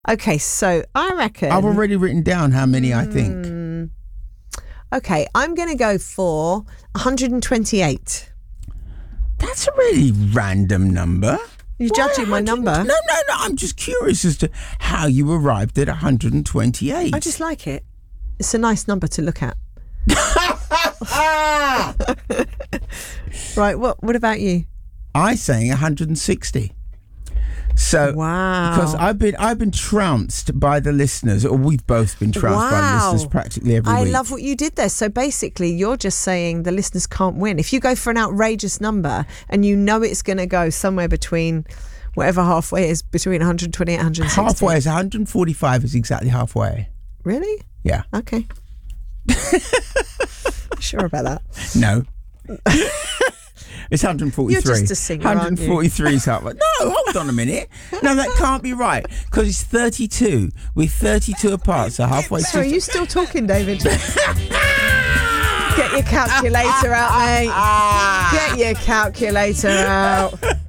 Okay, so I reckon... I've already written down how many I think. Okay, I'm going to go for 128. That's a really random number. You're judging my number? No. I'm just curious as to how you arrived at 128. I just like it. It's a nice number to look at. Right, what about you? I saying 160. So, wow, because I've been trounced by the listeners, or we've both been trounced by the listeners practically every week. I love what you did there. So basically, you're just saying the listeners can't win. If you go for an outrageous number and you know it's going to go somewhere between whatever halfway is, between 128 and 160. Halfway is 145 is exactly halfway. Really? Yeah. Okay. Sure about that? No. It's 143. You're just a singer, 143 is halfway. No, hold on a minute. No, that can't be right. Because it's 32. We're 32 apart, so halfway. Sorry, are you still talking, David? Get your calculator out, mate. Get your calculator out.